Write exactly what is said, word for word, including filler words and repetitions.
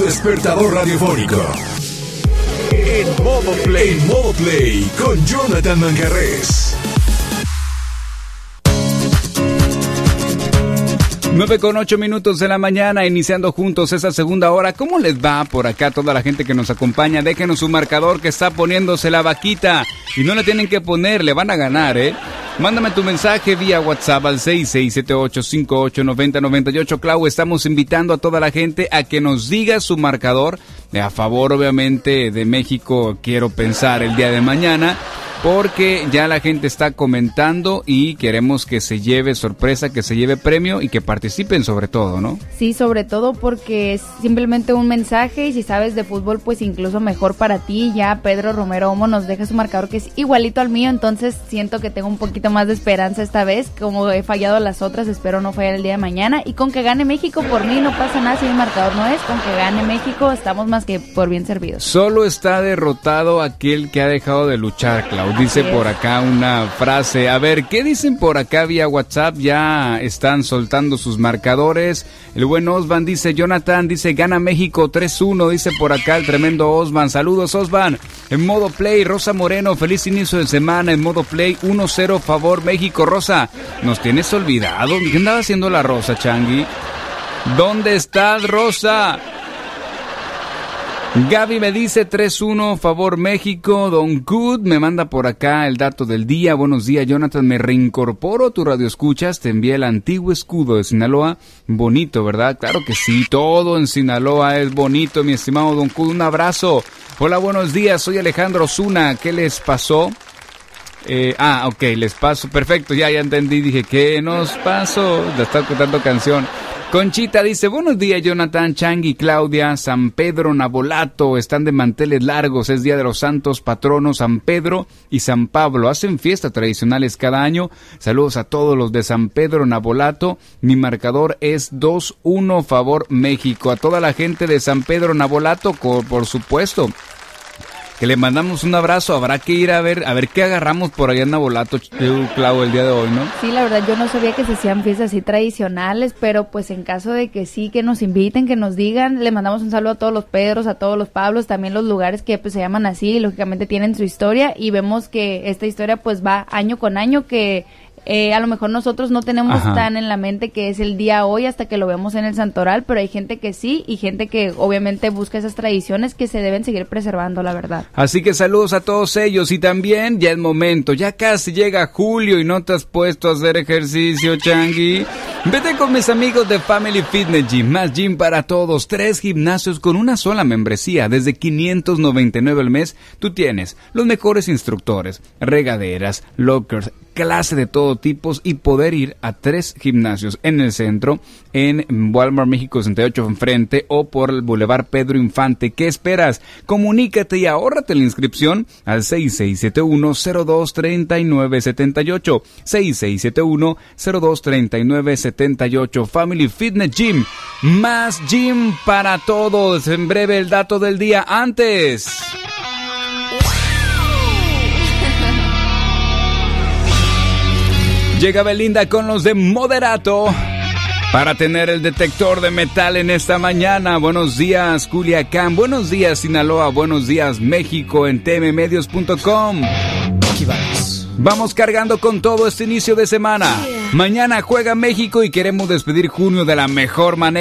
despertador radiofónico. En modo play, en modo play, con Jonathan Manjarrés. nueve con ocho minutos de la mañana, iniciando juntos esa segunda hora. ¿Cómo les va por acá toda la gente que nos acompaña? Déjenos su marcador que está poniéndose la vaquita. Y no le tienen que poner, le van a ganar, ¿eh? Mándame tu mensaje vía WhatsApp al seis seis siete ocho cinco ocho nueve cero nueve ocho. Clau, estamos invitando a toda la gente a que nos diga su marcador. A favor, obviamente, de México, quiero pensar el día de mañana. Porque ya la gente está comentando y queremos que se lleve sorpresa, que se lleve premio y que participen sobre todo, ¿no? Sí, sobre todo porque es simplemente un mensaje y si sabes de fútbol, pues incluso mejor para ti. Ya Pedro Romero Homo nos deja su marcador que es igualito al mío, entonces siento que tengo un poquito más de esperanza esta vez. Como he fallado las otras, espero no fallar el día de mañana. Y con que gane México, por mí no pasa nada si mi marcador no es. Con que gane México, estamos más que por bien servidos. Solo está derrotado aquel que ha dejado de luchar, Clau. Dice por acá una frase. A ver, ¿qué dicen por acá vía WhatsApp? Ya están soltando sus marcadores. El buen Osvan dice, Jonathan, dice, gana México tres uno. Dice por acá el tremendo Osvan. Saludos, Osvan. En modo play, Rosa Moreno, feliz inicio de semana. En modo play, uno cero, favor México. Rosa, ¿nos tienes olvidado? ¿Qué andaba haciendo la Rosa, Changui? ¿Dónde estás, Rosa? Gaby me dice tres uno, favor México. Don Good me manda por acá el dato del día. Buenos días, Jonathan, me reincorporo. Tu radio escuchas, te envié el antiguo escudo de Sinaloa. Bonito, ¿verdad? Claro que sí, todo en Sinaloa es bonito, mi estimado Don Good. Un abrazo. Hola, buenos días, soy Alejandro Osuna. ¿Qué les pasó? Eh, ah, ok, les paso. Perfecto, ya, ya entendí. Dije, ¿qué nos pasó? La estaba contando canción. Conchita dice, buenos días, Jonathan, Changui, Claudia, San Pedro, Nabolato, están de manteles largos, es Día de los Santos Patronos, San Pedro y San Pablo, hacen fiestas tradicionales cada año. Saludos a todos los de San Pedro, Nabolato, mi marcador es dos uno, favor México. A toda la gente de San Pedro, Nabolato, por supuesto, que le mandamos un abrazo. Habrá que ir a ver a ver qué agarramos por allá en Nabolato, Clau, el día de hoy, ¿no? Sí, la verdad yo no sabía que se hacían fiestas así tradicionales, pero pues en caso de que sí, que nos inviten, que nos digan, le mandamos un saludo a todos los Pedros, a todos los Pablos, también los lugares que pues se llaman así y lógicamente tienen su historia y vemos que esta historia pues va año con año, que Eh, a lo mejor nosotros no tenemos Ajá. tan en la mente que es el día hoy hasta que lo vemos en el santoral, pero hay gente que sí y gente que obviamente busca esas tradiciones que se deben seguir preservando, la verdad. Así que saludos a todos ellos y también ya es momento, ya casi llega julio y no te has puesto a hacer ejercicio, Changui. Vete con mis amigos de Family Fitness Gym, más gym para todos, tres gimnasios con una sola membresía, desde quinientos noventa y nueve al mes. Tú tienes los mejores instructores, regaderas, lockers, clase de todo tipo y poder ir a tres gimnasios en el centro, en Walmart México sesenta y ocho enfrente o por el Boulevard Pedro Infante. ¿Qué esperas? Comunícate y ahórrate la inscripción al seis seis siete uno cero dos tres nueve siete ocho, seis seis siete uno cero dos tres nueve siete ocho. Family Fitness Gym, más gym para todos. En breve el dato del día. Antes, llega Belinda con los de Moderato para tener el detector de metal en esta mañana. Buenos días, Culiacán. Buenos días, Sinaloa. Buenos días, México, en t m medios punto com. Aquí vamos. Vamos cargando con todo este inicio de semana. Mañana juega México y queremos despedir junio de la mejor manera.